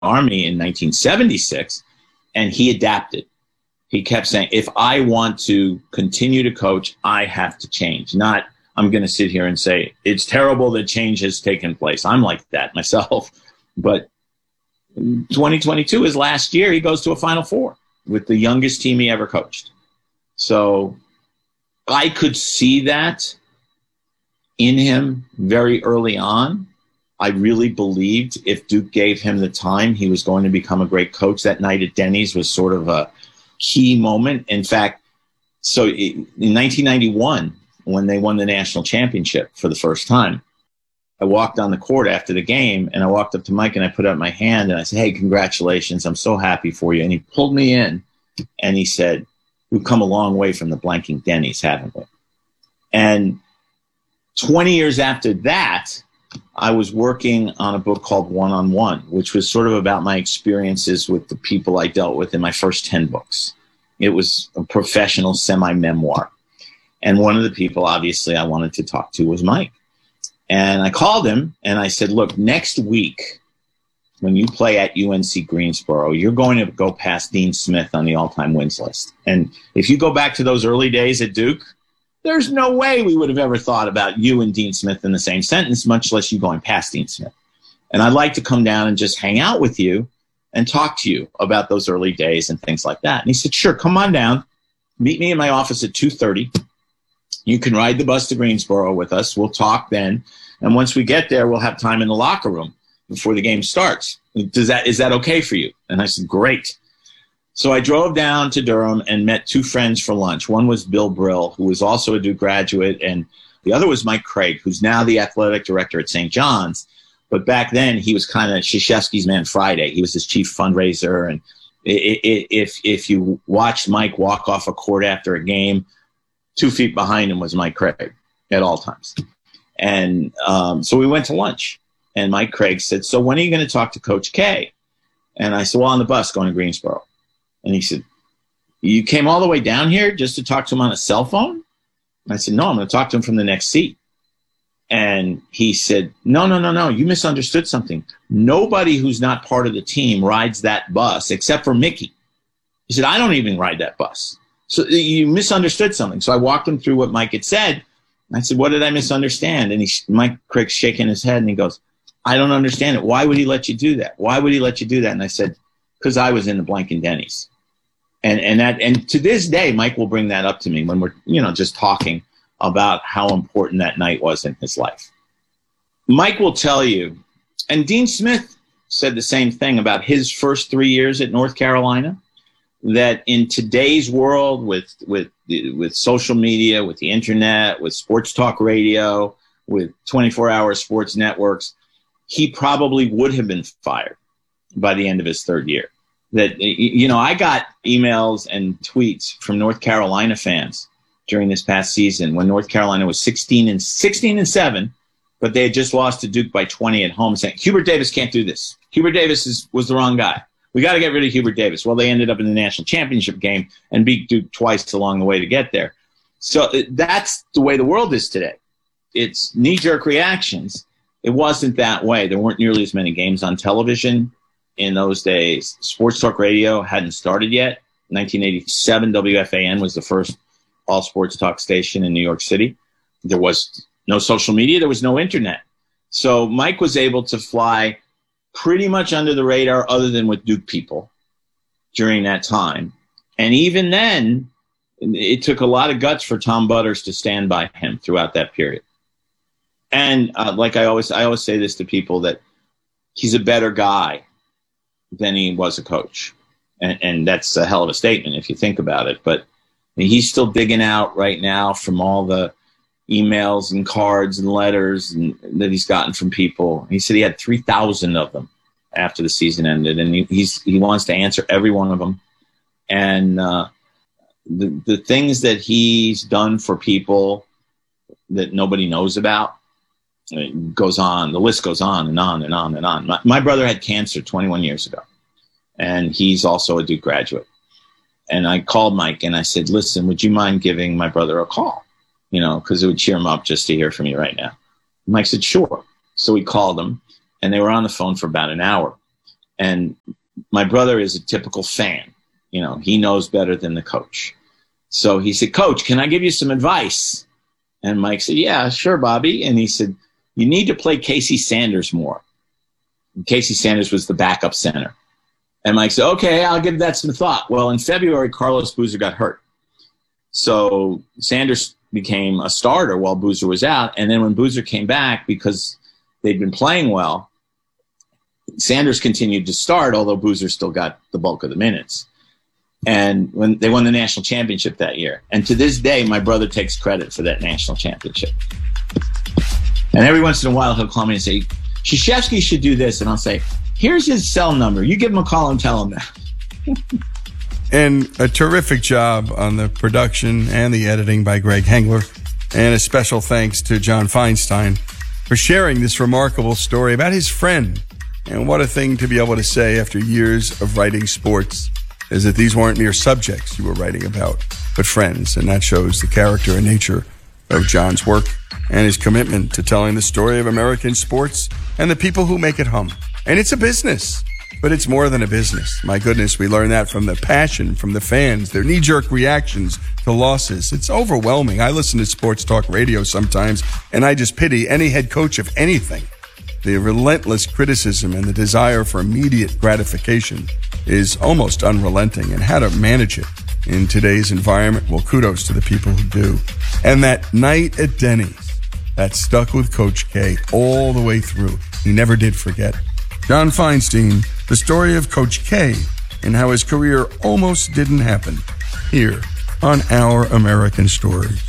Army in 1976, and he adapted. He kept saying, if I want to continue to coach, I have to change. Not, I'm going to sit here and say, it's terrible that change has taken place. I'm like that myself. But 2022 is last year. He goes to a Final Four with the youngest team he ever coached. So I could see that in him very early on. I really believed if Duke gave him the time, he was going to become a great coach. That night at Denny's was sort of a key moment. In fact, so in 1991, when they won the national championship for the first time, I walked on the court after the game, and I walked up to Mike and I put out my hand and I said, hey, congratulations. I'm so happy for you. And he pulled me in and he said, we've come a long way from the blanking Denny's, haven't we? And 20 years after that, I was working on a book called One-on-One, which was sort of about my experiences with the people I dealt with in my first 10 books. It was a professional semi-memoir. And one of the people, obviously, I wanted to talk to was Mike. And I called him and I said, look, next week, when you play at UNC Greensboro, you're going to go past Dean Smith on the all-time wins list. And if you go back to those early days at Duke, there's no way we would have ever thought about you and Dean Smith in the same sentence, much less you going past Dean Smith. And I'd like to come down and just hang out with you and talk to you about those early days and things like that. And he said, sure, come on down. Meet me in my office at 2:30. You can ride the bus to Greensboro with us. We'll talk then. And once we get there, we'll have time in the locker room before the game starts. Is that okay for you? And I said, great. So I drove down to Durham and met two friends for lunch. One was Bill Brill, who was also a Duke graduate, and the other was Mike Craig, who's now the athletic director at St. John's. But back then, he was kind of Krzyzewski's Man Friday. He was his chief fundraiser. And if you watched Mike walk off a court after a game, 2 feet behind him was Mike Craig at all times. And so we went to lunch. And Mike Craig said, so when are you going to talk to Coach K? And I said, well, on the bus going to Greensboro. And he said, you came all the way down here just to talk to him on a cell phone? And I said, no, I'm going to talk to him from the next seat. And he said, no, you misunderstood something. Nobody who's not part of the team rides that bus except for Mickey. He said, I don't even ride that bus. So you misunderstood something. So I walked him through what Mike had said. I said, what did I misunderstand? And Mike Craig's shaking his head and he goes, I don't understand it. Why would he let you do that? Why would he let you do that? And I said, because I was in the blanking Denny's. And to this day, Mike will bring that up to me when we're, just talking about how important that night was in his life. Mike will tell you, and Dean Smith said the same thing about his first 3 years at North Carolina, that in today's world with social media, with the internet, with sports talk radio, with 24-hour sports networks, he probably would have been fired by the end of his third year. That, I got emails and tweets from North Carolina fans during this past season when North Carolina was 16-7, but they had just lost to Duke by 20 at home, saying, Hubert Davis can't do this. Hubert Davis was the wrong guy. We got to get rid of Hubert Davis. Well, they ended up in the national championship game and beat Duke twice along the way to get there. So that's the way the world is today. It's knee-jerk reactions. It wasn't that way. There weren't nearly as many games on television in those days. Sports talk radio hadn't started yet. 1987, WFAN was the first all-sports talk station in New York City. There was no social media. There was no internet. So Mike was able to fly pretty much under the radar other than with Duke people during that time. And even then, it took a lot of guts for Tom Butters to stand by him throughout that period. And like I always say this to people, that he's a better guy than he was a coach. And that's a hell of a statement if you think about it. But he's still digging out right now from all the emails and cards and letters that he's gotten from people. He said he had 3,000 of them after the season ended, and he wants to answer every one of them. And the things that he's done for people that nobody knows about, it goes on. The list goes on and on and on and on. My brother had cancer 21 years ago, and he's also a Duke graduate. And I called Mike and I said, listen, would you mind giving my brother a call? Because it would cheer him up just to hear from you right now. Mike said, sure. So we called him, and they were on the phone for about an hour. And my brother is a typical fan. You know, he knows better than the coach. So he said, Coach, can I give you some advice? And Mike said, yeah, sure, Bobby. And he said, you need to play Casey Sanders more. And Casey Sanders was the backup center. And Mike said, okay, I'll give that some thought. Well, in February, Carlos Boozer got hurt. So Sanders became a starter while Boozer was out. And then when Boozer came back, because they'd been playing well, Sanders continued to start, although Boozer still got the bulk of the minutes. And when they won the national championship that year. And to this day, my brother takes credit for that national championship. And every once in a while, he'll call me and say, Krzyzewski should do this. And I'll say, here's his cell number. You give him a call and tell him that. And a terrific job on the production and the editing by Greg Hengler. And a special thanks to John Feinstein for sharing this remarkable story about his friend. And what a thing to be able to say after years of writing sports, is that these weren't mere subjects you were writing about, but friends. And that shows the character and nature of John's work and his commitment to telling the story of American sports and the people who make it hum. And it's a business, but it's more than a business. My goodness, we learn that from the passion, from the fans, their knee-jerk reactions to losses. It's overwhelming. I listen to sports talk radio sometimes, and I just pity any head coach of anything. The relentless criticism and the desire for immediate gratification is almost unrelenting, and how to manage it in today's environment, well, kudos to the people who do. And that night at Denny's, that stuck with Coach K all the way through. He never did forget. John Feinstein, the story of Coach K and how his career almost didn't happen, here on Our American Stories.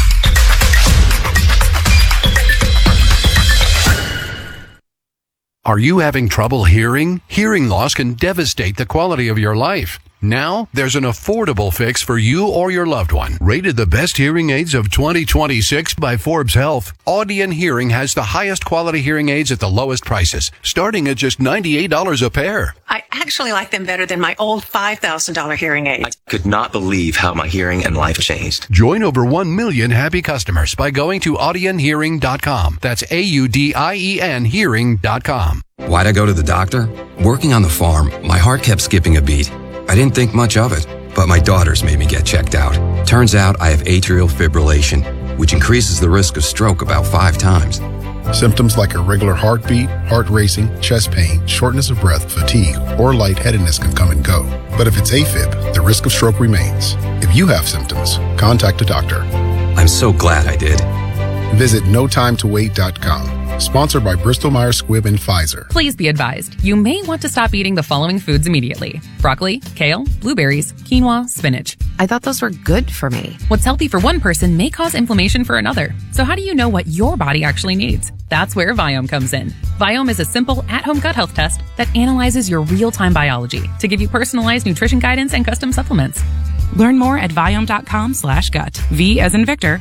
Are you having trouble hearing? Hearing loss can devastate the quality of your life. Now, there's an affordable fix for you or your loved one. Rated the best hearing aids of 2026 by Forbes Health, Audion Hearing has the highest quality hearing aids at the lowest prices, starting at just $98 a pair. I actually like them better than my old $5,000 hearing aids. I could not believe how my hearing and life changed. Join over 1 million happy customers by going to audionhearing.com. That's AUDIEN hearing.com. Why'd I go to the doctor? Working on the farm, my heart kept skipping a beat. I didn't think much of it, but my daughters made me get checked out. Turns out I have atrial fibrillation, which increases the risk of stroke about 5 times. Symptoms like irregular heartbeat, heart racing, chest pain, shortness of breath, fatigue, or lightheadedness can come and go. But if it's AFib, the risk of stroke remains. If you have symptoms, contact a doctor. I'm so glad I did. Visit notimetowait.com. Sponsored by Bristol Myers Squibb and Pfizer. Please be advised, you may want to stop eating the following foods immediately: broccoli, kale, blueberries, quinoa, spinach. I thought those were good for me. What's healthy for one person may cause inflammation for another. So how do you know what your body actually needs? That's where Viome comes in. Viome is a simple at-home gut health test that analyzes your real-time biology to give you personalized nutrition guidance and custom supplements. Learn more at Viome.com/gut. V as in Victor,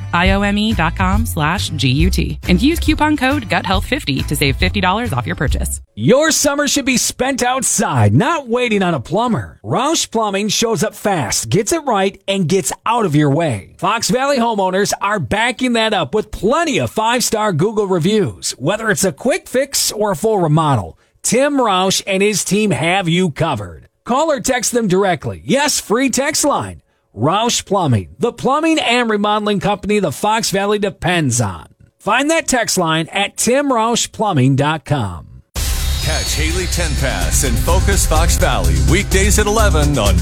IOME.com/GUT. And use coupon code GUTHEALTH50 to save $50 off your purchase. Your summer should be spent outside, not waiting on a plumber. Roush Plumbing shows up fast, gets it right, and gets out of your way. Fox Valley homeowners are backing that up with plenty of 5-star Google reviews. Whether it's a quick fix or a full remodel, Tim Roush and his team have you covered. Call or text them directly. Yes, free text line. Roush Plumbing, the plumbing and remodeling company the Fox Valley depends on. Find that text line at timroushplumbing.com. Catch Haley Tenpass and Focus Fox Valley weekdays at 11 on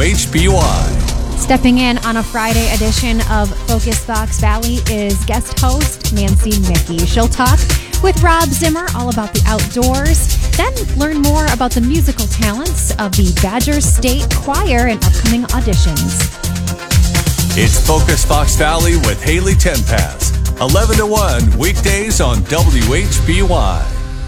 WHBY. Stepping in on a Friday edition of Focus Fox Valley is guest host Nancy Mickey. She'll talk with Rob Zimmer all about the outdoors, then learn more about the musical talents of the Badger State Choir and upcoming auditions. It's Focus Fox Valley with Haley Tenpass, 11 to 1 weekdays on WHBY.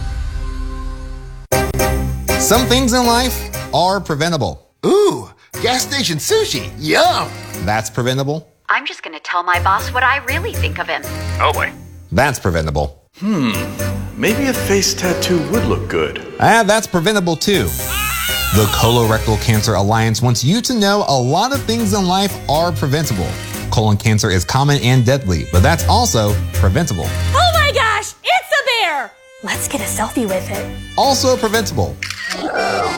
Some things in life are preventable. Ooh, gas station sushi. Yum. That's preventable. I'm just going to tell my boss what I really think of him. Oh boy. That's preventable. Maybe a face tattoo would look good. That's preventable too. The Colorectal Cancer Alliance wants you to know a lot of things in life are preventable. Colon cancer is common and deadly, but that's also preventable. Oh my gosh, it's a bear! Let's get a selfie with it. Also preventable.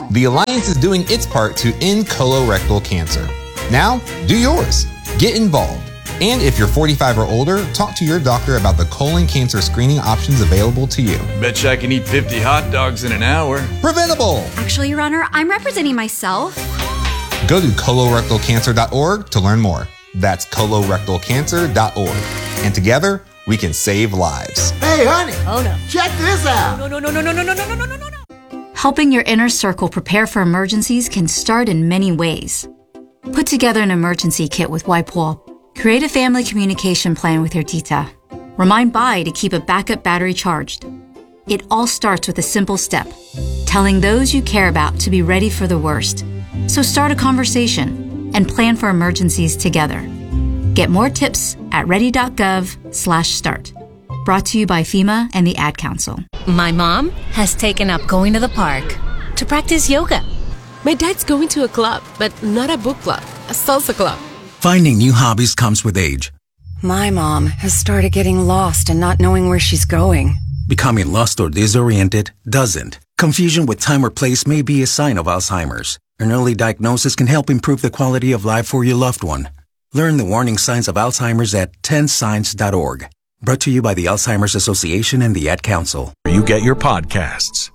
The Alliance is doing its part to end colorectal cancer. Now, do yours. Get involved. And if you're 45 or older, talk to your doctor about the colon cancer screening options available to you. Betcha I can eat 50 hot dogs in an hour. Preventable! Actually, Your Honor, I'm representing myself. Go to colorectalcancer.org to learn more. That's colorectalcancer.org. And together, we can save lives. Hey, honey. Oh, no. Check this out. No. Helping your inner circle prepare for emergencies can start in many ways. Put together an emergency kit with WIPOL. Create a family communication plan with your tita. Remind Bai to keep a backup battery charged. It all starts with a simple step, telling those you care about to be ready for the worst. So start a conversation and plan for emergencies together. Get more tips at ready.gov/start. Brought to you by FEMA and the Ad Council. My mom has taken up going to the park to practice yoga. My dad's going to a club, but not a book club, a salsa club. Finding new hobbies comes with age. My mom has started getting lost and not knowing where she's going. Becoming lost or disoriented doesn't. Confusion with time or place may be a sign of Alzheimer's. An early diagnosis can help improve the quality of life for your loved one. Learn the warning signs of Alzheimer's at 10signs.org. Brought to you by the Alzheimer's Association and the Ad Council. You get your podcasts.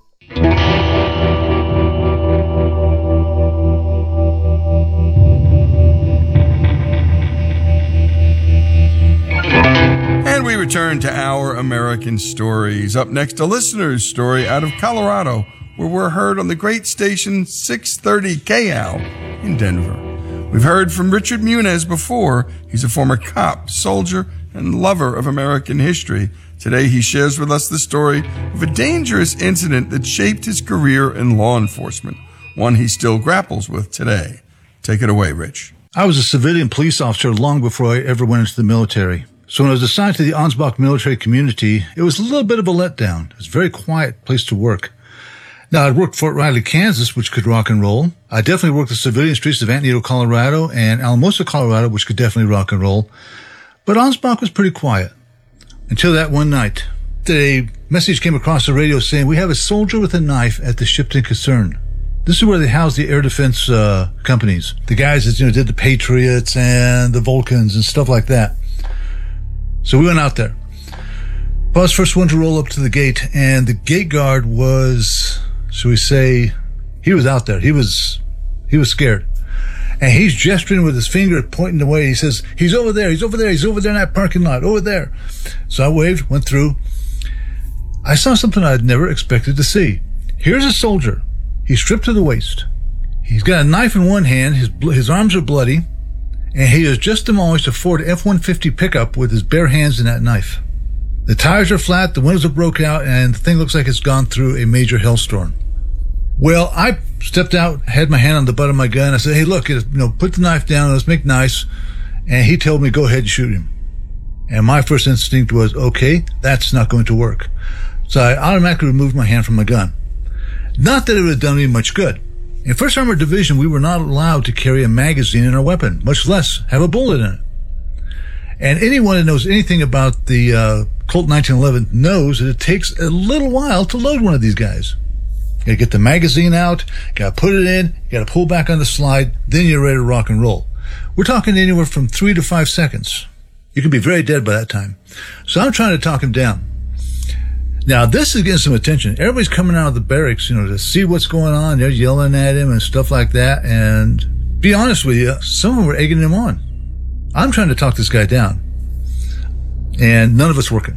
And we return to Our American Stories. Up next, a listener's story out of Colorado, where we're heard on the great station 630 KAL in Denver. We've heard from Richard Muniz before. He's a former cop, soldier, and lover of American history. Today, he shares with us the story of a dangerous incident that shaped his career in law enforcement, one he still grapples with today. Take it away, Rich. I was a civilian police officer long before I ever went into the military. So when I was assigned to the Ansbach military community, it was a little bit of a letdown. It was a very quiet place to work. Now, I'd worked Fort Riley, Kansas, which could rock and roll. I definitely worked the civilian streets of Antietam, Colorado, and Alamosa, Colorado, which could definitely rock and roll. But Ansbach was pretty quiet. Until that one night, a message came across the radio saying, "We have a soldier with a knife at the Shipton Caserne." This is where they house the air defense companies. The guys that did the Patriots and the Vulcans and stuff like that. So we went out there. I was the first one to roll up to the gate, and the gate guard was, shall we say, he was out there. He was scared. And he's gesturing with his finger, pointing away. He says, he's over there, he's over there, he's over there in that parking lot, over there. So I waved, went through. I saw something I'd never expected to see. Here's a soldier. He's stripped to the waist. He's got a knife in one hand, his arms are bloody, and he has just demolished a Ford F-150 pickup with his bare hands in that knife. The tires are flat, the windows are broken out, and the thing looks like it's gone through a major hailstorm. Well, I stepped out, had my hand on the butt of my gun. I said, hey, look, put the knife down, let's make nice. And he told me, go ahead and shoot him. And my first instinct was, okay, that's not going to work. So I automatically removed my hand from my gun. Not that it would have done me much good. In 1st Armored Division, we were not allowed to carry a magazine in our weapon, much less have a bullet in it. And anyone that knows anything about the Colt 1911 knows that it takes a little while to load one of these guys. You gotta get the magazine out, gotta put it in, you gotta pull back on the slide, then you're ready to rock and roll. We're talking anywhere from 3 to 5 seconds. You can be very dead by that time. So I'm trying to talk him down. Now, this is getting some attention. Everybody's coming out of the barracks, to see what's going on. They're yelling at him and stuff like that. And be honest with you, some of them were egging him on. I'm trying to talk this guy down. And none of it's working.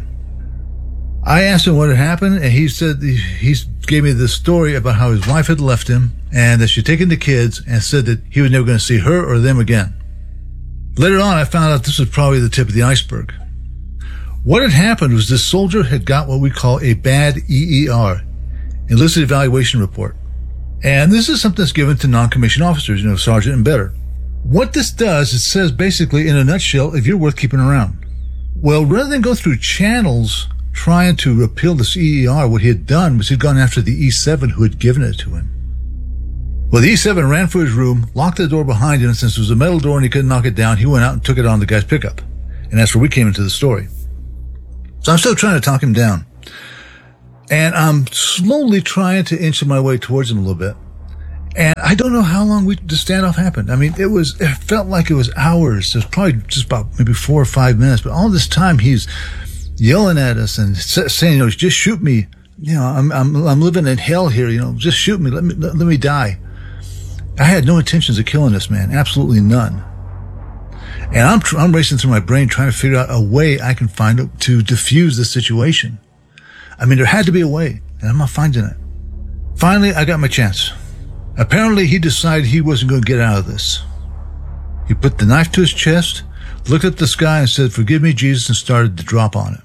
I asked him what had happened, and he said, he gave me this story about how his wife had left him and that she'd taken the kids and said that he was never going to see her or them again. Later on, I found out this was probably the tip of the iceberg. What had happened was this soldier had got what we call a bad EER, enlisted evaluation report. And this is something that's given to non-commissioned officers, sergeant and better. What this does, it says basically in a nutshell, if you're worth keeping around. Well, rather than go through channels trying to repeal this EER, what he had done was he'd gone after the E7 who had given it to him. Well, the E7 ran for his room, locked the door behind him, and since it was a metal door and he couldn't knock it down, he went out and took it on the guy's pickup. And that's where we came into the story. So I'm still trying to talk him down. And I'm slowly trying to inch my way towards him a little bit. And I don't know how long the standoff happened. I mean, it felt like it was hours. It was probably just about maybe 4 or 5 minutes. But all this time, he's yelling at us and saying, just shoot me. I'm living in hell here. Just shoot me. Let me die. I had no intentions of killing this man. Absolutely none. And I'm racing through my brain trying to figure out a way I can find to diffuse the situation. I mean, there had to be a way, and I'm not finding it. Finally, I got my chance. Apparently, he decided he wasn't going to get out of this. He put the knife to his chest, looked at the sky and said, "Forgive me, Jesus," and started to drop on him.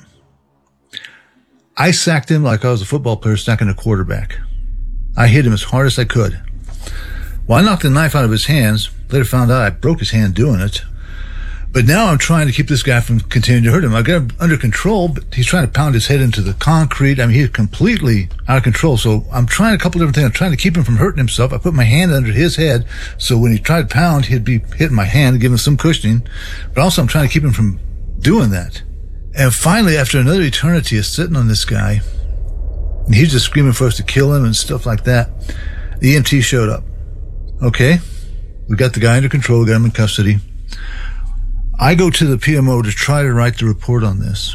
I sacked him like I was a football player sacking a quarterback. I hit him as hard as I could. Well, I knocked the knife out of his hands. Later found out I broke his hand doing it. But now I'm trying to keep this guy from continuing to hurt him. I got him under control, but he's trying to pound his head into the concrete. I mean, he's completely out of control. So I'm trying a couple different things. I'm trying to keep him from hurting himself. I put my hand under his head, so when he tried to pound, he'd be hitting my hand and giving him some cushioning. But also I'm trying to keep him from doing that. And finally, after another eternity of sitting on this guy, and he's just screaming for us to kill him and stuff like that, the EMT showed up. Okay, we got the guy under control, got him in custody. I go to the PMO to try to write the report on this.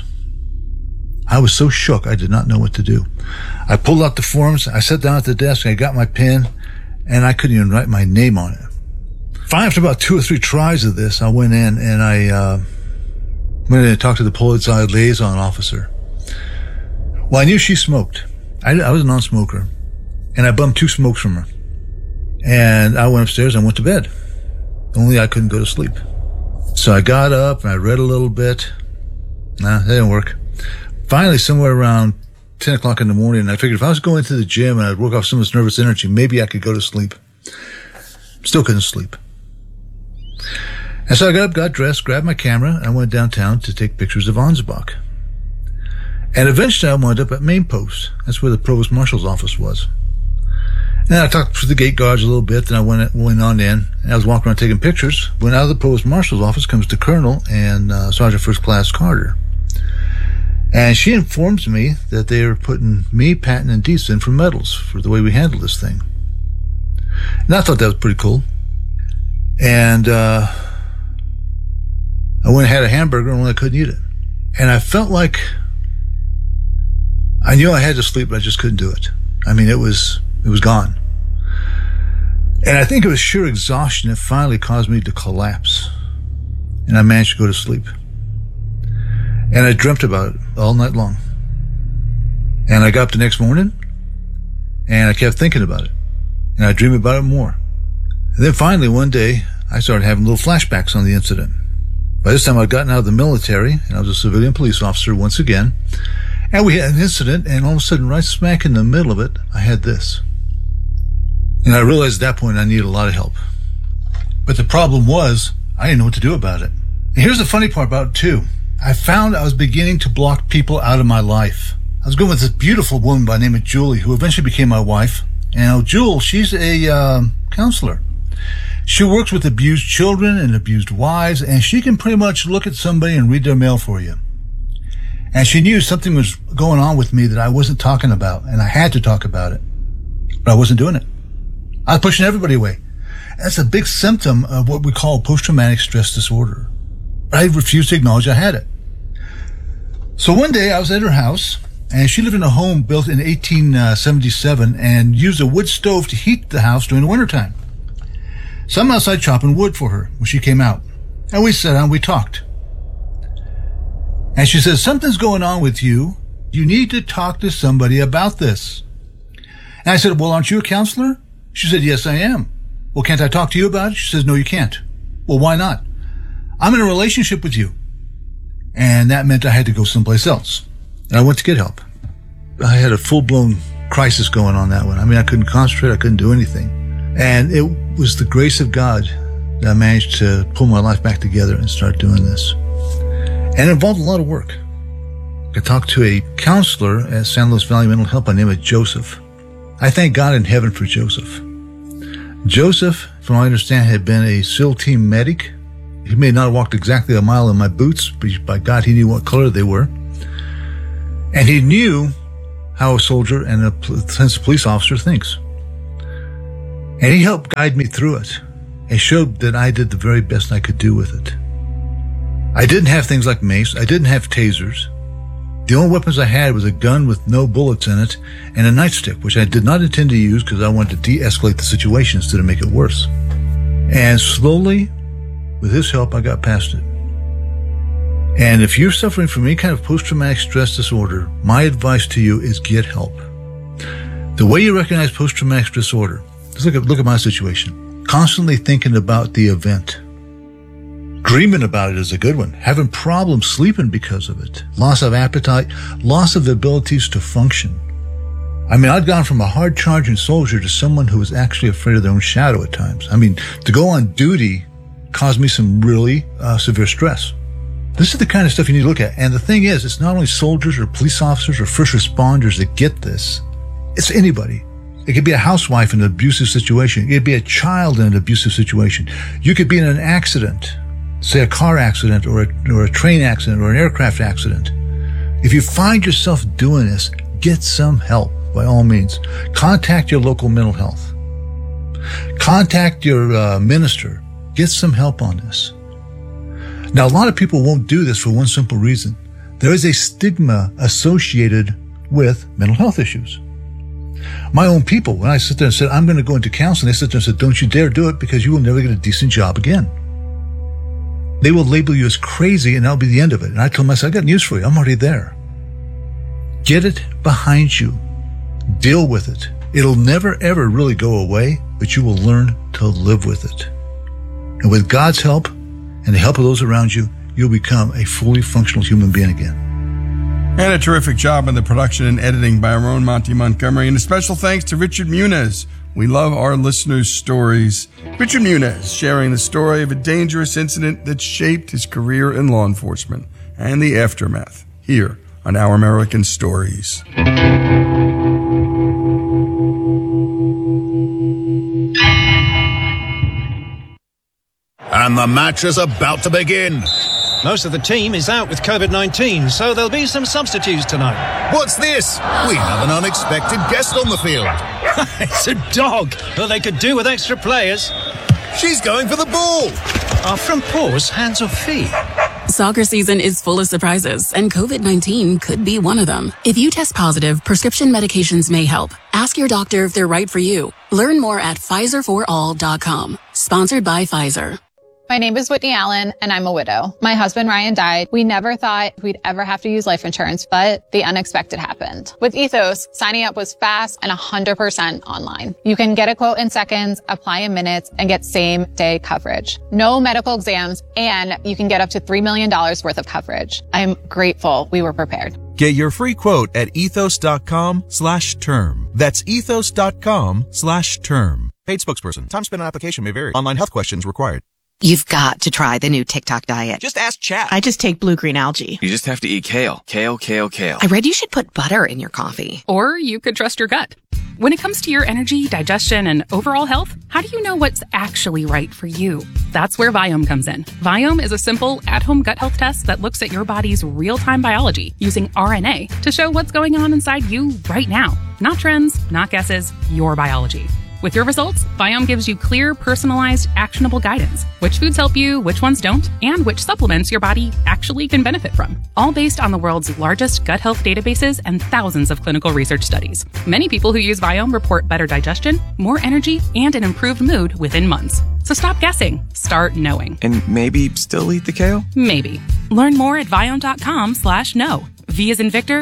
I was so shook, I did not know what to do. I pulled out the forms, I sat down at the desk, I got my pen, and I couldn't even write my name on it. Finally, after about 2 or 3 tries of this, I went in and I went in and talked to the Polizei liaison officer. Well, I knew she smoked. I was a non-smoker, and I bummed 2 smokes from her. And I went upstairs and went to bed. Only I couldn't go to sleep. So I got up and I read a little bit. That didn't work. Finally, somewhere around 10 o'clock in the morning, I figured if I was going to the gym and I'd work off some of this nervous energy, maybe I could go to sleep. Still couldn't sleep. And so I got up, got dressed, grabbed my camera, and I went downtown to take pictures of Ansbach. And eventually I wound up at Main Post. That's where the Provost Marshal's office was. And I talked to the gate guards a little bit, then I went on in, and I was walking around taking pictures. When out of the Provost Marshal's office comes the Colonel and Sergeant First Class Carter. And she informs me that they are putting me, Patton, and Dietz in for medals for the way we handled this thing. And I thought that was pretty cool. And I went and had a hamburger, and I couldn't eat it. And I felt like I knew I had to sleep, but I just couldn't do it. I mean, it was gone. And I think it was sheer exhaustion that finally caused me to collapse. And I managed to go to sleep. And I dreamt about it all night long. And I got up the next morning, and I kept thinking about it. And I dreamed about it more. And then finally, one day, I started having little flashbacks on the incident. By this time, I'd gotten out of the military, and I was a civilian police officer once again. And we had an incident, and all of a sudden, right smack in the middle of it, I had this. And I realized at that point I needed a lot of help. But the problem was, I didn't know what to do about it. And here's the funny part about it, too. I found I was beginning to block people out of my life. I was going with this beautiful woman by the name of Julie, who eventually became my wife. And Jewel, she's a counselor. She works with abused children and abused wives, and she can pretty much look at somebody and read their mail for you. And she knew something was going on with me that I wasn't talking about, and I had to talk about it. But I wasn't doing it. I was pushing everybody away. That's a big symptom of what we call post-traumatic stress disorder. But I refused to acknowledge I had it. So one day I was at her house, and she lived in a home built in 1877 and used a wood stove to heat the house during the wintertime. So I'm outside chopping wood for her when she came out. And we sat down, we talked. And she says, "Something's going on with you. You need to talk to somebody about this." And I said, "Well, aren't you a counselor?" She said, "Yes, I am." "Well, can't I talk to you about it?" She says, "No, you can't." "Well, why not?" "I'm in a relationship with you." And that meant I had to go someplace else. And I went to get help. I had a full-blown crisis going on that one. I mean, I couldn't concentrate. I couldn't do anything. And it was the grace of God that I managed to pull my life back together and start doing this. And it involved a lot of work. I talked to a counselor at San Luis Valley Mental Health by the name of Joseph. I thank God in heaven for Joseph. Joseph, from what I understand, had been a SEAL team medic. He may not have walked exactly a mile in my boots, but by God, he knew what color they were. And he knew how a soldier and a police officer thinks. And he helped guide me through it and showed that I did the very best I could do with it. I didn't have things like mace. I didn't have tasers. The only weapons I had was a gun with no bullets in it and a nightstick, which I did not intend to use because I wanted to de-escalate the situation instead of make it worse. And slowly, with his help, I got past it. And if you're suffering from any kind of post-traumatic stress disorder, my advice to you is get help. The way you recognize post-traumatic stress disorder, just look at my situation. Constantly thinking about the event. Dreaming about it is a good one. Having problems sleeping because of it. Loss of appetite, loss of abilities to function. I mean, I'd gone from a hard-charging soldier to someone who was actually afraid of their own shadow at times. I mean, to go on duty caused me some really severe stress. This is the kind of stuff you need to look at. And the thing is, it's not only soldiers or police officers or first responders that get this. It's anybody. It could be a housewife in an abusive situation. It could be a child in an abusive situation. You could be in an accident, say a car accident or a train accident or an aircraft accident. If you find yourself doing this, get some help by all means. Contact your local mental health. Contact your minister. Get some help on this. Now, a lot of people won't do this for one simple reason. There is a stigma associated with mental health issues. My own people, when I sit there and said, I'm going to go into counseling, they sit there and said, don't you dare do it because you will never get a decent job again. They will label you as crazy and that'll be the end of it. And I told myself, I got news for you. I'm already there. Get it behind you. Deal with it. It'll never, ever really go away, but you will learn to live with it. And with God's help and the help of those around you, you'll become a fully functional human being again. And a terrific job on the production and editing by our own Monty Montgomery. And a special thanks to Richard Muniz. We love our listeners' stories. Richard Muniz sharing the story of a dangerous incident that shaped his career in law enforcement and the aftermath here on Our American Stories. And the match is about to begin. Most of the team is out with COVID-19, so there'll be some substitutes tonight. What's this? We have an unexpected guest on the field. It's a dog. Well, they could do with extra players. She's going for the ball. Are front paws hands or feet? Soccer season is full of surprises, and COVID-19 could be one of them. If you test positive, prescription medications may help. Ask your doctor if they're right for you. Learn more at PfizerForAll.com. Sponsored by Pfizer. My name is Whitney Allen, and I'm a widow. My husband, Ryan, died. We never thought we'd ever have to use life insurance, but the unexpected happened. With Ethos, signing up was fast and 100% online. You can get a quote in seconds, apply in minutes, and get same-day coverage. No medical exams, and you can get up to $3 million worth of coverage. I'm grateful we were prepared. Get your free quote at ethos.com/term. That's ethos.com/term. Paid spokesperson. Time spent on application may vary. Online health questions required. You've got to try the new TikTok diet. Just ask Chat. I just take blue-green algae. You just have to eat kale. Kale, kale, kale. I read you should put butter in your coffee. Or you could trust your gut. When it comes to your energy, digestion, and overall health, how do you know what's actually right for you? That's where Viome comes in. Viome is a simple, at-home gut health test that looks at your body's real-time biology using RNA to show what's going on inside you right now. Not trends, not guesses, your biology. With your results, Viome gives you clear, personalized, actionable guidance. Which foods help you, which ones don't, and which supplements your body actually can benefit from. All based on the world's largest gut health databases and thousands of clinical research studies. Many people who use Viome report better digestion, more energy, and an improved mood within months. So stop guessing. Start knowing. And maybe still eat the kale? Maybe. Learn more at Viome.com/know. V as in Victor,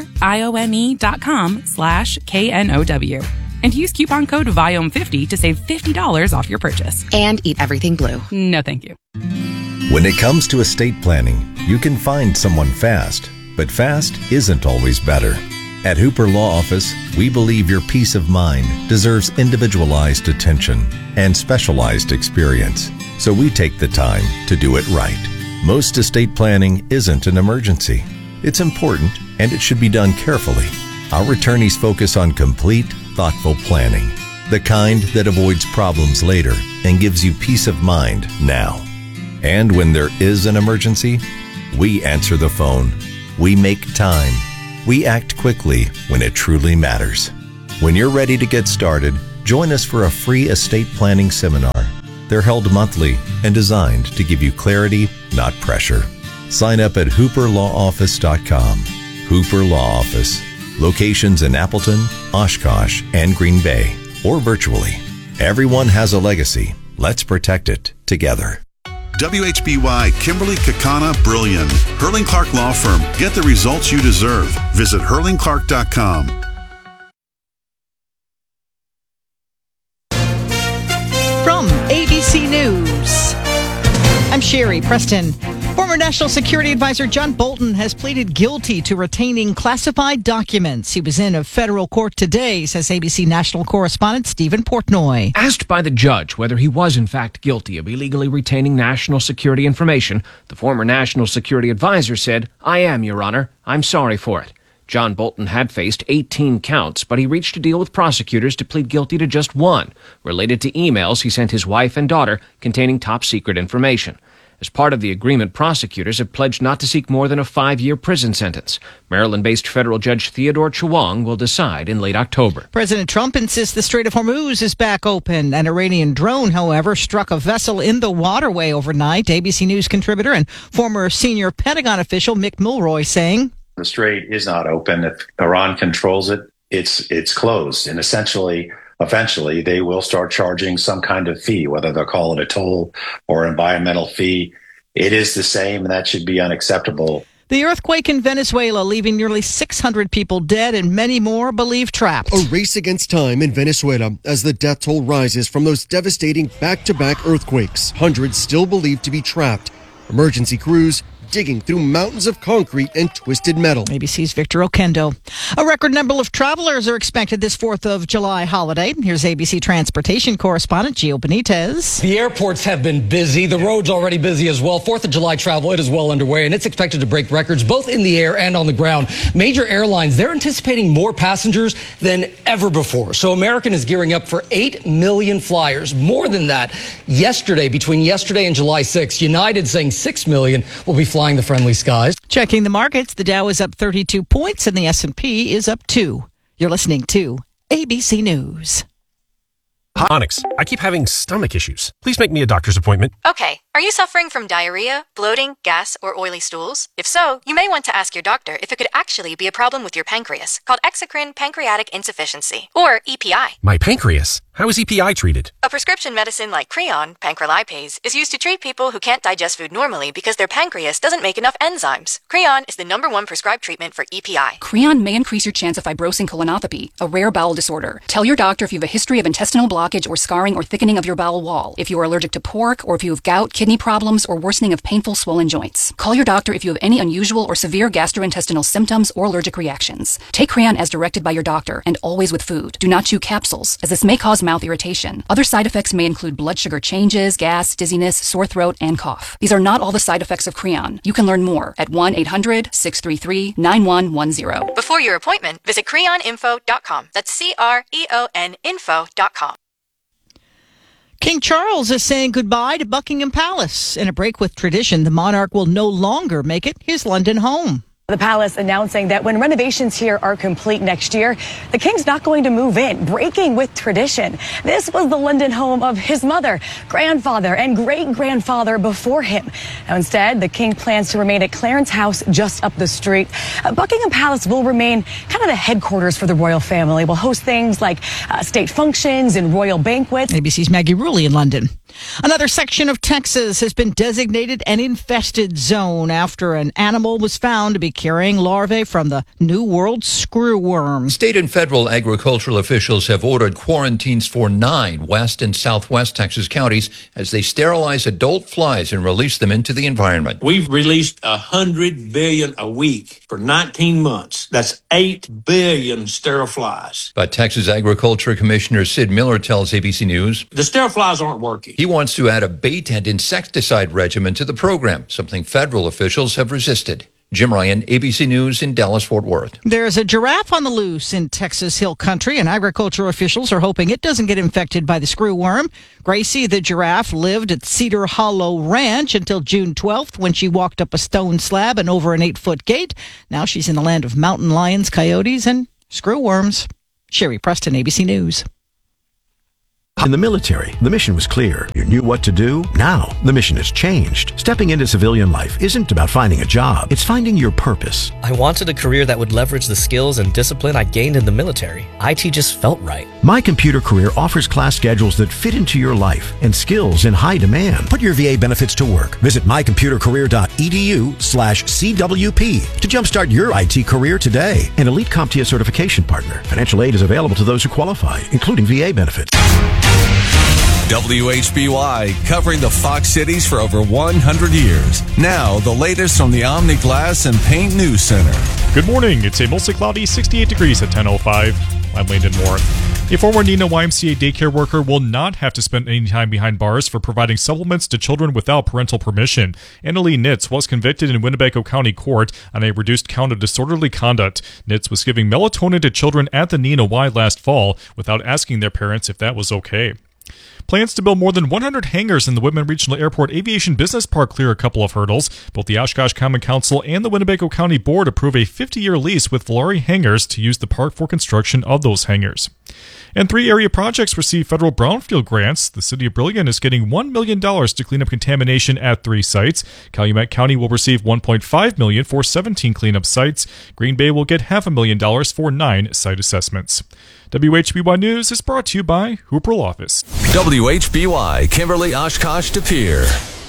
IOME.com/KNOW. And use coupon code VIOME50 to save $50 off your purchase. And eat everything blue. No, thank you. When it comes to estate planning, you can find someone fast, but fast isn't always better. At Hooper Law Office, we believe your peace of mind deserves individualized attention and specialized experience, so we take the time to do it right. Most estate planning isn't an emergency. It's important, and it should be done carefully. Our attorneys focus on complete, thoughtful planning, the kind that avoids problems later and gives you peace of mind now. And when there is an emergency, we answer the phone. We make time. We act quickly when it truly matters. When you're ready to get started, Join us for a free estate planning seminar. They're held monthly and designed to give you clarity, not pressure. Sign up at hooperlawoffice.com. Hooper Law Office. Locations in Appleton, Oshkosh, and Green Bay, or virtually. Everyone has a legacy. Let's protect it together. WHBY Kimberly Kakana Brilliant. Hurling Clark Law Firm. Get the results you deserve. Visit hurlingclark.com. From ABC News, I'm Sherry Preston. Former National Security Advisor John Bolton has pleaded guilty to retaining classified documents. He was in a federal court today, says ABC national correspondent Stephen Portnoy. Asked by the judge whether he was in fact guilty of illegally retaining national security information, the former National Security Advisor said, "I am, Your Honor. I'm sorry for it." John Bolton had faced 18 counts, but he reached a deal with prosecutors to plead guilty to just one, related to emails he sent his wife and daughter containing top-secret information. As part of the agreement, prosecutors have pledged not to seek more than a 5-year prison sentence. Maryland-based federal judge Theodore Chewang will decide in late October. President Trump insists the Strait of Hormuz is back open. An Iranian drone, however, struck a vessel in the waterway overnight. ABC News contributor and former senior Pentagon official Mick Mulroy saying, "The strait is not open. If Iran controls it, it's closed. And eventually, they will start charging some kind of fee, whether they'll call it a toll or environmental fee. It is the same, and that should be unacceptable." The earthquake in Venezuela leaving nearly 600 people dead and many more believed trapped. A race against time in Venezuela as the death toll rises from those devastating back-to-back earthquakes. Hundreds still believed to be trapped. Emergency crews digging through mountains of concrete and twisted metal. ABC's Victor Okendo. A record number of travelers are expected this 4th of July holiday. Here's ABC transportation correspondent Gio Benitez. The airports have been busy. The road's already busy as well. 4th of July travel, it is well underway, and it's expected to break records both in the air and on the ground. Major airlines, they're anticipating more passengers than ever before. So American is gearing up for 8 million flyers. More than that, between yesterday and July 6th, United saying 6 million will be flying the friendly skies. Checking the markets, the Dow is up 32 points and the S&P is up 2. You're listening to ABC News. Onyx, I keep having stomach issues. Please make me a doctor's appointment. Okay. Are you suffering from diarrhea, bloating, gas, or oily stools? If so, you may want to ask your doctor if it could actually be a problem with your pancreas, called exocrine pancreatic insufficiency, or EPI. My pancreas? How is EPI treated? A prescription medicine like Creon, pancrelipase, is used to treat people who can't digest food normally because their pancreas doesn't make enough enzymes. Creon is the #1 prescribed treatment for EPI. Creon may increase your chance of fibrosing colonopathy, a rare bowel disorder. Tell your doctor if you have a history of intestinal blockage or scarring or thickening of your bowel wall, if you are allergic to pork, or if you have gout, kidney problems, or worsening of painful swollen joints. Call your doctor if you have any unusual or severe gastrointestinal symptoms or allergic reactions. Take Creon as directed by your doctor and always with food. Do not chew capsules, as this may cause mouth irritation. Other side effects may include blood sugar changes, gas, dizziness, sore throat, and cough. These are not all the side effects of Creon. You can learn more at 1-800-633-9110. Before your appointment, visit creoninfo.com. That's CREON info.com. King Charles is saying goodbye to Buckingham Palace. In a break with tradition, the monarch will no longer make it his London home. The palace announcing that when renovations here are complete next year, the king's not going to move in, breaking with tradition. This was the London home of his mother, grandfather, and great-grandfather before him. Now, instead, the king plans to remain at Clarence House just up the street. Buckingham Palace will remain kind of the headquarters for the royal family. Will host things like state functions and royal banquets. ABC's Maggie Rulli in London. Another section of Texas has been designated an infested zone after an animal was found to be carrying larvae from the New World screwworm. State and federal agricultural officials have ordered quarantines for 9 west and southwest Texas counties as they sterilize adult flies and release them into the environment. We've released 100 billion a week for 19 months. That's 8 billion sterile flies. But Texas Agriculture Commissioner Sid Miller tells ABC News the sterile flies aren't working. He wants to add a bait and insecticide regimen to the program, something federal officials have resisted. Jim Ryan, ABC News in Dallas-Fort Worth. There's a giraffe on the loose in Texas Hill Country, and agriculture officials are hoping it doesn't get infected by the screwworm. Gracie, the giraffe, lived at Cedar Hollow Ranch until June 12th when she walked up a stone slab and over an 8-foot gate. Now she's in the land of mountain lions, coyotes, and screwworms. Sherry Preston, ABC News. In the military, the mission was clear. You knew what to do. Now, the mission has changed. Stepping into civilian life isn't about finding a job. It's finding your purpose. I wanted a career that would leverage the skills and discipline I gained in the military. IT just felt right. My Computer Career offers class schedules that fit into your life and skills in high demand. Put your VA benefits to work. Visit mycomputercareer.edu/CWP to jumpstart your IT career today. An Elite CompTIA certification partner. Financial aid is available to those who qualify, including VA benefits. WHBY, covering the Fox cities for over 100 years. Now, the latest from the Omni Glass and Paint News Center. Good morning. It's a mostly cloudy 68 degrees at 10:05. I'm Landon Moore. A former Neenah YMCA daycare worker will not have to spend any time behind bars for providing supplements to children without parental permission. Annalee Nitz was convicted in Winnebago County Court on a reduced count of disorderly conduct. Nitz was giving melatonin to children at the Neenah Y last fall without asking their parents if that was okay. Plans to build more than 100 hangars in the Whitman Regional Airport Aviation Business Park clear a couple of hurdles. Both the Oshkosh Common Council and the Winnebago County Board approve a 50-year lease with Valari Hangars to use the park for construction of those hangars. And 3 area projects receive federal brownfield grants. The city of Brillion is getting $1 million to clean up contamination at 3 sites. Calumet County will receive $1.5 million for 17 cleanup sites. Green Bay will get $500,000 for 9 site assessments. WHBY News is brought to you by Hooper Law Office. WHBY, Kimberly, Oshkosh, De Pere.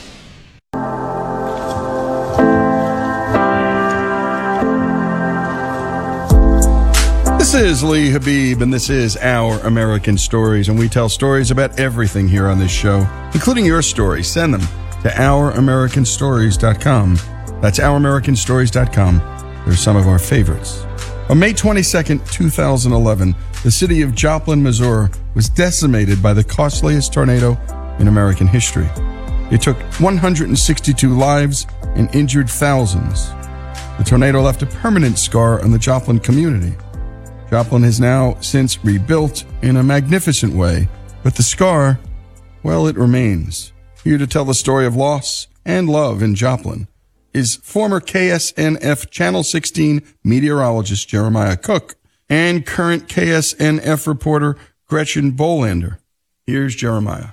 This is Lee Habib, and this is Our American Stories, and we tell stories about everything here on this show, including your stories. Send them to ouramericanstories.com. That's ouramericanstories.com. They're some of our favorites. On May 22nd, 2011, the city of Joplin, Missouri was decimated by the costliest tornado in American history. It took 162 lives and injured thousands. The tornado left a permanent scar on the Joplin community. Joplin has now since rebuilt in a magnificent way, but the scar, well, it remains. Here to tell the story of loss and love in Joplin is former KSNF Channel 16 meteorologist Jeremiah Cook and current KSNF reporter Gretchen Bolander. Here's Jeremiah.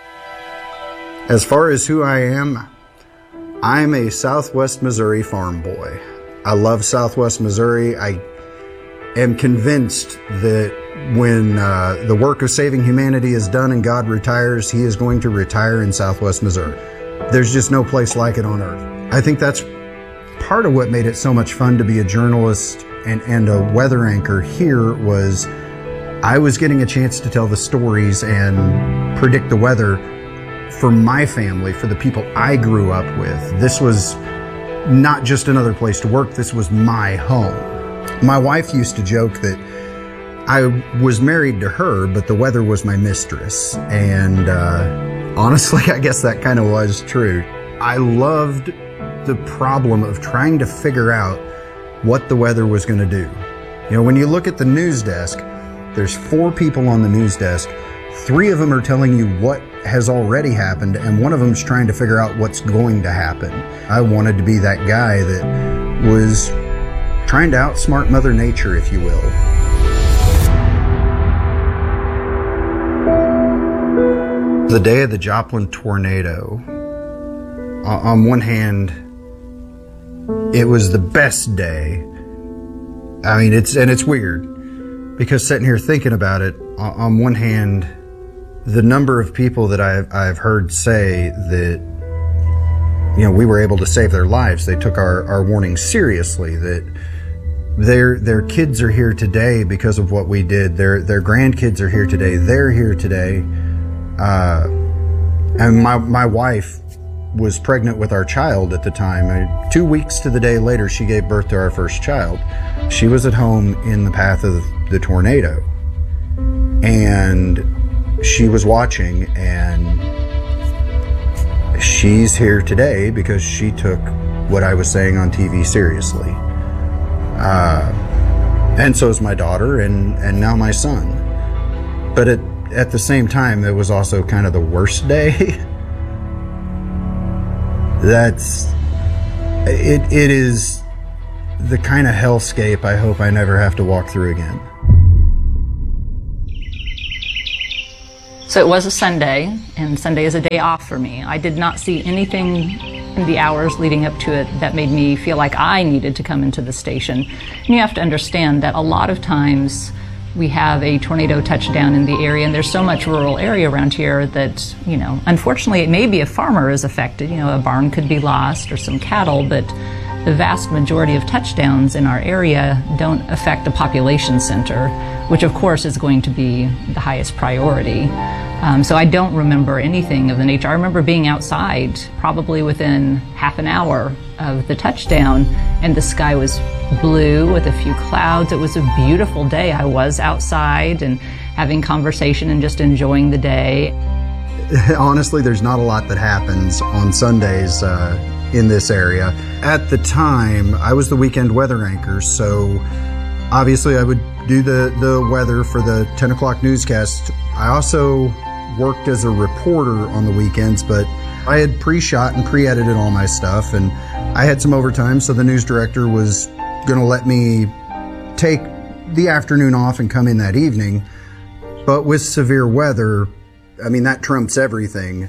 As far as who I am, I'm a Southwest Missouri farm boy. I love Southwest Missouri. I am convinced that when the work of saving humanity is done and God retires, he is going to retire in Southwest Missouri. There's just no place like it on earth. I think that's part of what made it so much fun to be a journalist and a weather anchor here was I was getting a chance to tell the stories and predict the weather for my family, for the people I grew up with. This was not just another place to work, this was my home. My wife used to joke that I was married to her, but the weather was my mistress. And honestly, I guess that kind of was true. I loved the problem of trying to figure out what the weather was going to do. You know, when you look at the news desk, there's 4 people on the news desk. 3 of them are telling you what has already happened, and one of them is trying to figure out what's going to happen. I wanted to be that guy that was trying to outsmart Mother Nature, if you will. The day of the Joplin tornado, on one hand, it was the best day. I mean, it's weird because sitting here thinking about it, on one hand, the number of people that I've heard say that, you know, we were able to save their lives. They took our warning seriously, that their kids are here today because of what we did. Their grandkids are here today. They're here today. And my wife was pregnant with our child at the time. 2 weeks to the day later, she gave birth to our first child. She was at home in the path of the tornado. And she was watching, and she's here today because she took what I was saying on TV seriously. And so is my daughter and now my son. But at the same time, it was also kind of the worst day. It is the kind of hellscape I hope I never have to walk through again. So So it was a Sunday, and Sunday is a day off for me. I did not see anything in the hours leading up to it that made me feel like I needed to come into the station. And you have to understand that a lot of times we have a tornado touchdown in the area, and there's so much rural area around here that, unfortunately, it may be a farmer is affected. A barn could be lost or some cattle, but the vast majority of touchdowns in our area don't affect a population center, which of course is going to be the highest priority. So I don't remember anything of the nature. I remember being outside probably within half an hour of the touchdown, and the sky was blue with a few clouds. It was a beautiful day. I was outside and having conversation and just enjoying the day. Honestly, there's not a lot that happens on Sundays in this area. At the time, I was the weekend weather anchor, so obviously I would do the weather for the 10 o'clock newscast. I also worked as a reporter on the weekends, but I had pre-shot and pre-edited all my stuff, and I had some overtime, so the news director was going to let me take the afternoon off and come in that evening. But with severe weather, that trumps everything.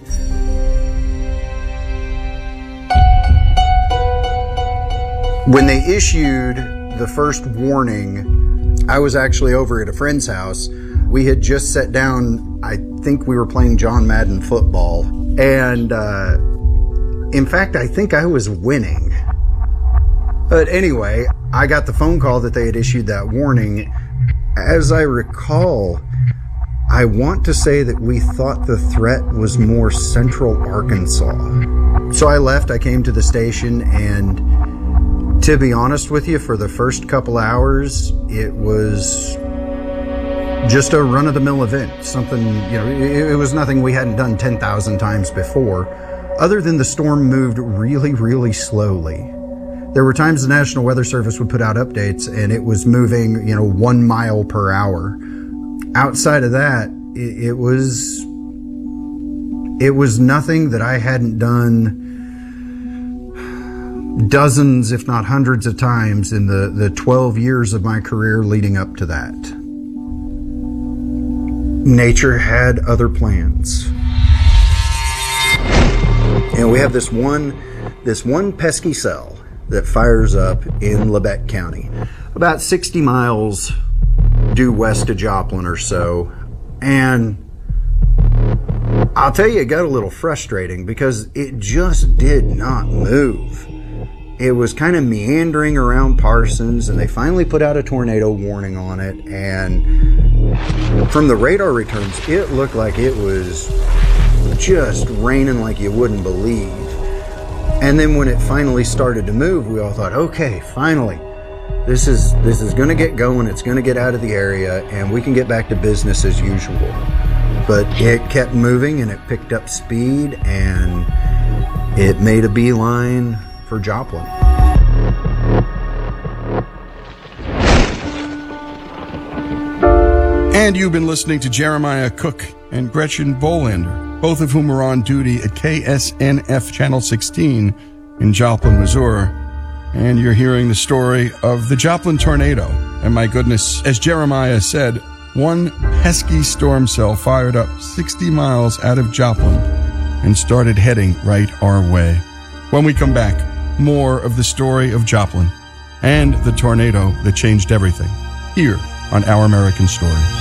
When they issued the first warning, I was actually over at a friend's house. We had just sat down, I think we were playing John Madden football, and in fact, I think I was winning. But anyway, I got the phone call that they had issued that warning. As I recall, I want to say that we thought the threat was more central Arkansas. So I left, I came to the station, and to be honest with you, for the first couple hours, it was just a run-of-the-mill event. Something, it was nothing we hadn't done 10,000 times before, other than the storm moved really, really slowly. There were times the National Weather Service would put out updates and it was moving, 1 mile per hour. Outside of that, it was nothing that I hadn't done dozens, if not hundreds of times in the 12 years of my career leading up to that. Nature had other plans. And we have this one pesky cell that fires up in Labette County, about 60 miles due west of Joplin or so. And I'll tell you, it got a little frustrating because it just did not move. It was kind of meandering around Parsons, and they finally put out a tornado warning on it. And from the radar returns, it looked like it was just raining like you wouldn't believe. And then when it finally started to move, we all thought, okay, finally, this is going to get going. It's going to get out of the area, and we can get back to business as usual. But it kept moving, and it picked up speed, and it made a beeline for Joplin. And you've been listening to Jeremiah Cook and Gretchen Bolander, both of whom are on duty at KSNF Channel 16 in Joplin, Missouri. And you're hearing the story of the Joplin tornado. And my goodness, as Jeremiah said, one pesky storm cell fired up 60 miles out of Joplin and started heading right our way. When we come back, more of the story of Joplin and the tornado that changed everything here on Our American Stories.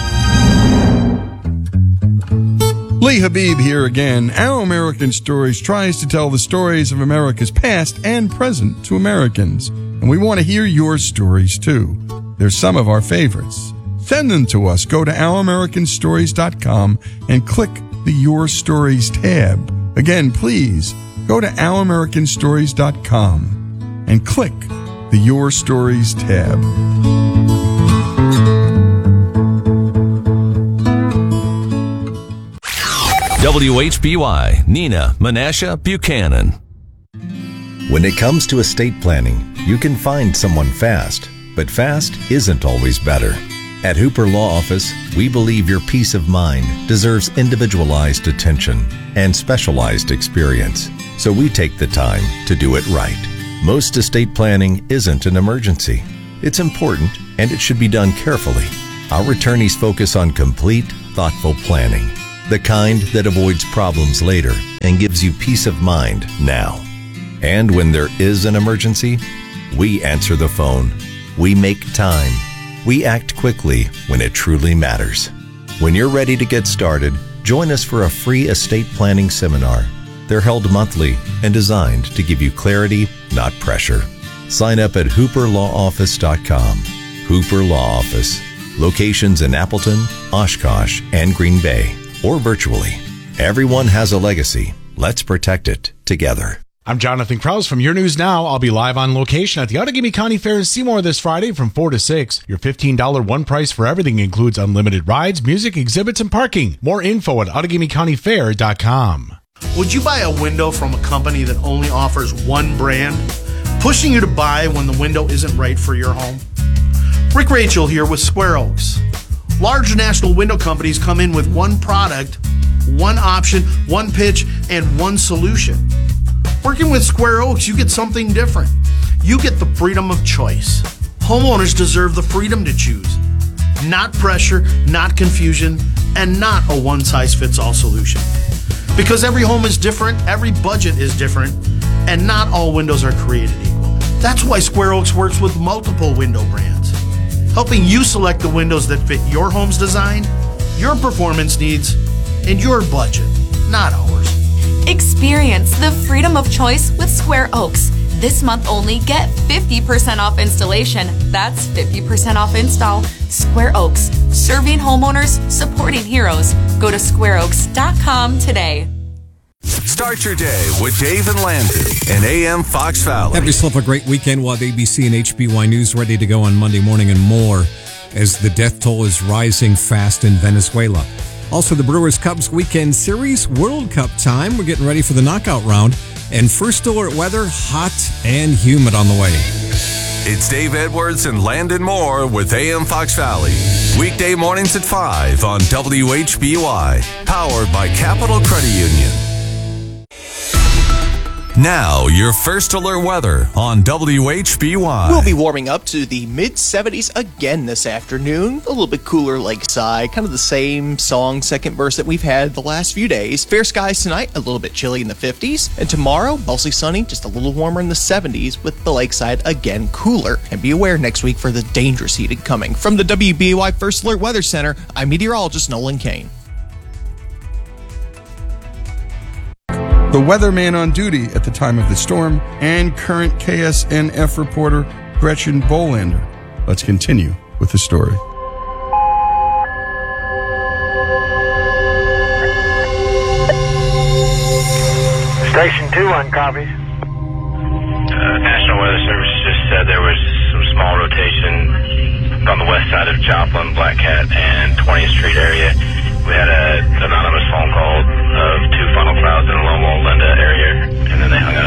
Lee Habib here again. Our American Stories tries to tell the stories of America's past and present to Americans. And we want to hear your stories too. They're some of our favorites. Send them to us. Go to OurAmericanStories.com and click the Your Stories tab. Again, please go to OurAmericanStories.com and click the Your Stories tab. WHBY, Nina Menasha Buchanan. When it comes to estate planning, you can find someone fast, but fast isn't always better. At Hooper Law Office, we believe your peace of mind deserves individualized attention and specialized experience, so we take the time to do it right. Most estate planning isn't an emergency. It's important, and it should be done carefully. Our attorneys focus on complete, thoughtful planning. The kind that avoids problems later and gives you peace of mind now. And when there is an emergency, we answer the phone. We make time. We act quickly when it truly matters. When you're ready to get started, join us for a free estate planning seminar. They're held monthly and designed to give you clarity, not pressure. Sign up at hooperlawoffice.com. Hooper Law Office. Locations in Appleton, Oshkosh, and Green Bay, or virtually. Everyone has a legacy. Let's protect it together. I'm Jonathan Krause from Your News Now. I'll be live on location at the Outagamie County Fair in Seymour this Friday from 4 to 6. Your $15 one price for everything includes unlimited rides, music, exhibits, and parking. More info at OutagamieCountyFair.com. Would you buy a window from a company that only offers one brand, pushing you to buy when the window isn't right for your home? Rick Rachel here with Square Oaks. Large national window companies come in with one product, one option, one pitch, and one solution. Working with Square Oaks, you get something different. You get the freedom of choice. Homeowners deserve the freedom to choose. Not pressure, not confusion, and not a one-size-fits-all solution. Because every home is different, every budget is different, and not all windows are created equal. That's why Square Oaks works with multiple window brands, helping you select the windows that fit your home's design, your performance needs, and your budget, not ours. Experience the freedom of choice with Square Oaks. This month only, get 50% off installation. That's 50% off install. Square Oaks, serving homeowners, supporting heroes. Go to squareoaks.com today. Start your day with Dave and Landon and AM Fox Valley. Have yourself a great weekend. We'll have ABC and HBY News ready to go on Monday morning and more as the death toll is rising fast in Venezuela. Also, the Brewers-Cubs Weekend Series, World Cup time. We're getting ready for the knockout round. And first alert weather, hot and humid on the way. It's Dave Edwards and Landon Moore with AM Fox Valley. Weekday mornings at 5 on WHBY. Powered by Capital Credit Union. Now, your first alert weather on WHBY. We'll be warming up to the mid-70s again this afternoon. A little bit cooler lakeside, kind of the same song, second verse that we've had the last few days. Fair skies tonight, a little bit chilly in the 50s. And tomorrow, mostly sunny, just a little warmer in the 70s with the lakeside again cooler. And be aware next week for the dangerous heating coming. From the WBY First Alert Weather Center, I'm meteorologist Nolan Kane. The weatherman on duty at the time of the storm, and current KSNF reporter Gretchen Bolander. Let's continue with the story. Station 2 on copies. National Weather Service just said there was some small rotation on the west side of Joplin, Black Cat, and 20th Street area. We had an anonymous phone call of 2 funnel clouds in the Loma Linda area, and then they hung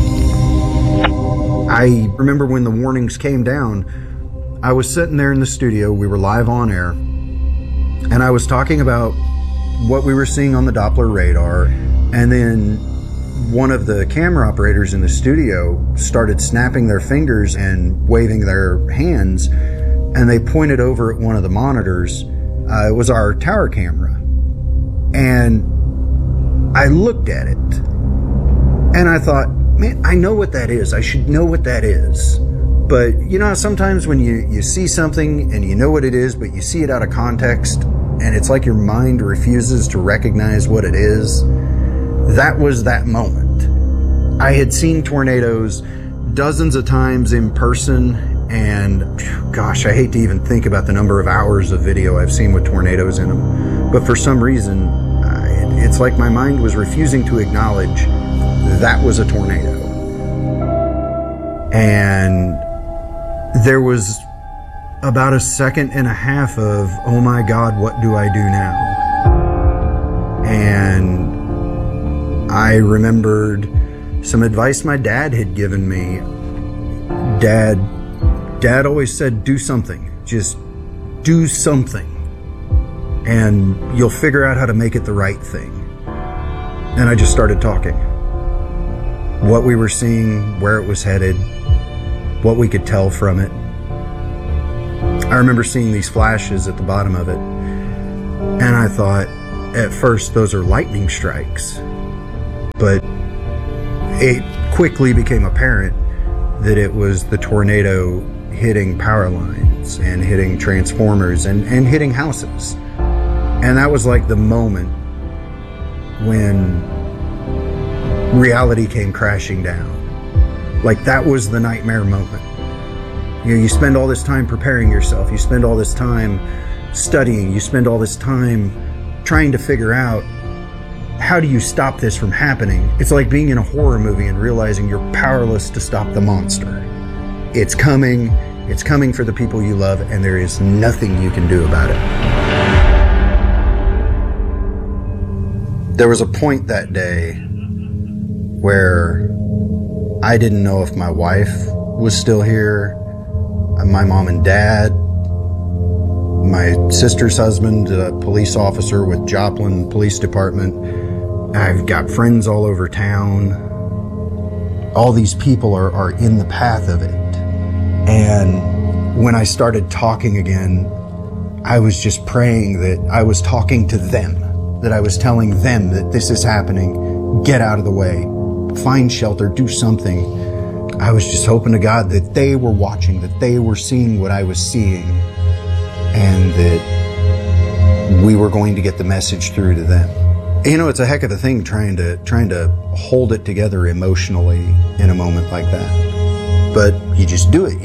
up. I remember when the warnings came down, I was sitting there in the studio, we were live on air, and I was talking about what we were seeing on the Doppler radar, and then one of the camera operators in the studio started snapping their fingers and waving their hands, and they pointed over at one of the monitors. It was our tower camera. And I looked at it and I thought, man, I know what that is. I should know what that is. But you know, sometimes when you see something and you know what it is, but you see it out of context and it's like your mind refuses to recognize what it is. That was that moment. I had seen tornadoes dozens of times in person, and gosh, I hate to even think about the number of hours of video I've seen with tornadoes in them. But for some reason, it's like my mind was refusing to acknowledge that was a tornado. And there was about a second and a half of, oh my God, what do I do now? And I remembered some advice my dad had given me. Dad always said, do something. Just do something. And you'll figure out how to make it the right thing. And I just started talking. What we were seeing, where it was headed, what we could tell from it. I remember seeing these flashes at the bottom of it. And I thought, at first those are lightning strikes, but it quickly became apparent that it was the tornado hitting power lines and hitting transformers and hitting houses. And that was like the moment when reality came crashing down. Like, that was the nightmare moment. You know, you spend all this time preparing yourself, you spend all this time studying, you spend all this time trying to figure out, how do you stop this from happening? It's like being in a horror movie and realizing you're powerless to stop the monster. It's coming for the people you love, and there is nothing you can do about it. There was a point that day where I didn't know if my wife was still here, my mom and dad, my sister's husband, a police officer with Joplin Police Department. I've got friends all over town. All these people are in the path of it. And when I started talking again, I was just praying that I was talking to them, that I was telling them that this is happening, get out of the way, find shelter, do something. I was just hoping to God that they were watching, that they were seeing what I was seeing, and that we were going to get the message through to them. You know, it's a heck of a thing trying to hold it together emotionally in a moment like that. But you just do it.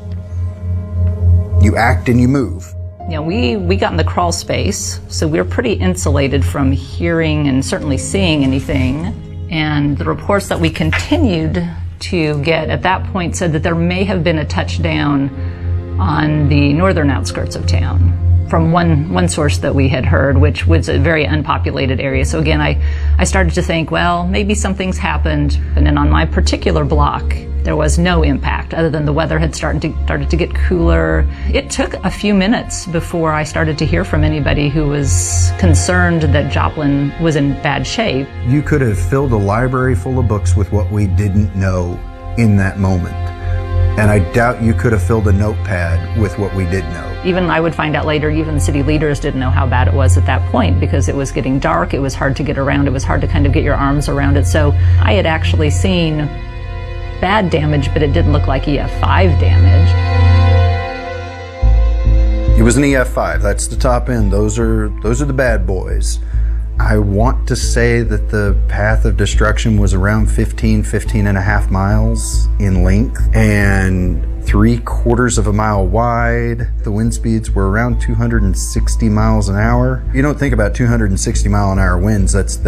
You act and you move. You know, we got in the crawl space, so we were pretty insulated from hearing and certainly seeing anything. And the reports that we continued to get at that point said that there may have been a touchdown on the northern outskirts of town from one source that we had heard, which was a very unpopulated area. So again, I started to think, well, maybe something's happened. And then on my particular block, there was no impact other than the weather had started to get cooler. It took a few minutes before I started to hear from anybody who was concerned that Joplin was in bad shape. You could have filled a library full of books with what we didn't know in that moment. And I doubt you could have filled a notepad with what we did know. Even I would find out later, even city leaders didn't know how bad it was at that point because it was getting dark, it was hard to get around, it was hard to kind of get your arms around it. So I had actually seen bad damage, but it didn't look like EF5 damage. It was an EF5, that's the top end. Those are the bad boys. I want to say that the path of destruction was around 15 and a half miles in length and 3/4 of a mile wide. The wind speeds were around 260 miles an hour. You don't think about 260 mile an hour winds. That's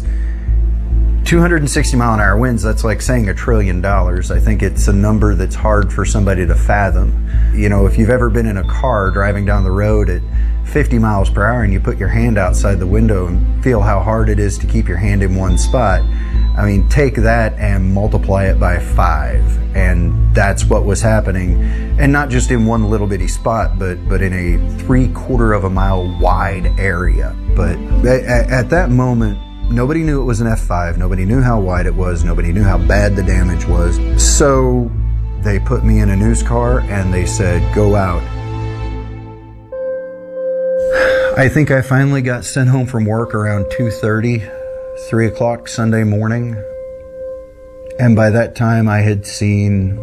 260 mile an hour winds. That's like saying $1 trillion. I think it's a number that's hard for somebody to fathom. You know, if you've ever been in a car driving down the road at 50 miles per hour and you put your hand outside the window and feel how hard it is to keep your hand in one spot, I mean, take that and multiply it by 5, and that's what was happening. And not just in one little bitty spot, but in a 3/4 of a mile wide area. But at that moment, nobody knew it was an F5, nobody knew how wide it was, nobody knew how bad the damage was. So they put me in a news car and they said, go out. I think I finally got sent home from work around 2:30, 3 o'clock Sunday morning. And by that time I had seen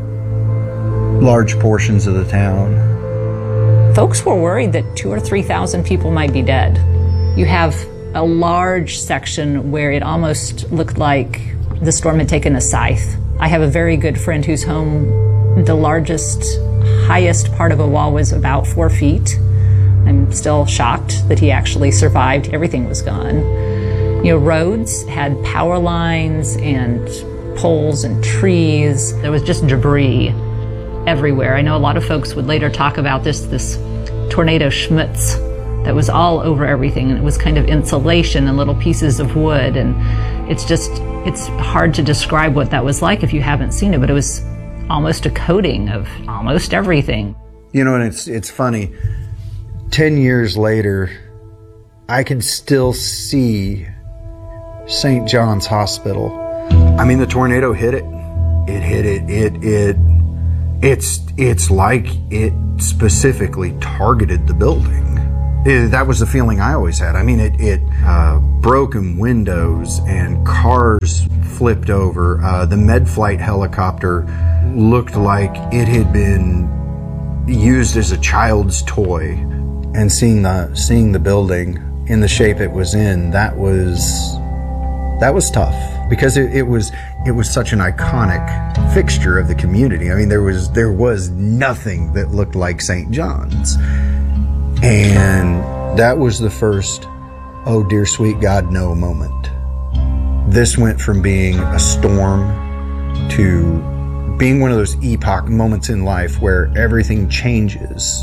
large portions of the town. Folks were worried that 2,000 or 3,000 people might be dead. You have a large section where it almost looked like the storm had taken a scythe. I have a very good friend whose home, the highest part of a wall was about 4 feet. I'm still shocked that he actually survived. Everything was gone. You know, roads had power lines and poles and trees. There was just debris everywhere. I know a lot of folks would later talk about this tornado schmutz that was all over everything, and it was kind of insulation and little pieces of wood, and it's hard to describe what that was like if you haven't seen it, but it was almost a coating of almost everything. You know, and it's funny. 10 years later, I can still see St. John's Hospital. I mean, the tornado hit it. It hit it. It's like it specifically targeted the building. That was the feeling I always had. I mean, it broken windows and cars flipped over. The Medflight helicopter looked like it had been used as a child's toy. And seeing the building in the shape it was in, that was tough, because it was such an iconic fixture of the community. I mean, there was nothing that looked like St. John's. And that was the first, oh dear sweet God, no moment. This went from being a storm to being one of those epoch moments in life where everything changes.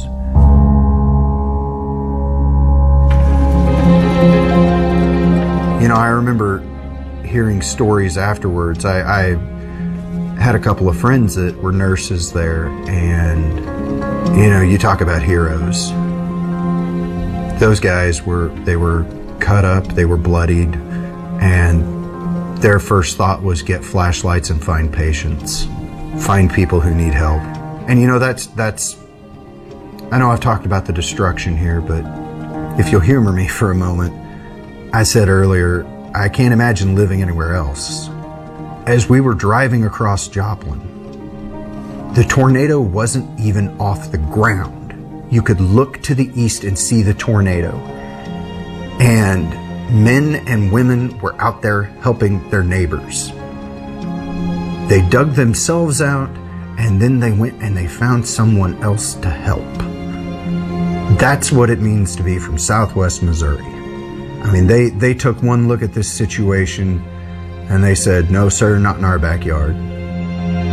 You know, I remember hearing stories afterwards. I had a couple of friends that were nurses there, and, you know, you talk about heroes. Those guys were cut up, they were bloodied, and their first thought was get flashlights and find patients, find people who need help. And you know, that's I know I've talked about the destruction here, but if you'll humor me for a moment, I said earlier, I can't imagine living anywhere else. As we were driving across Joplin, the tornado wasn't even off the ground. You could look to the east and see the tornado. And men and women were out there helping their neighbors. They dug themselves out, and then they went and they found someone else to help. That's what it means to be from Southwest Missouri. I mean, they took one look at this situation and they said, no, sir, not in our backyard.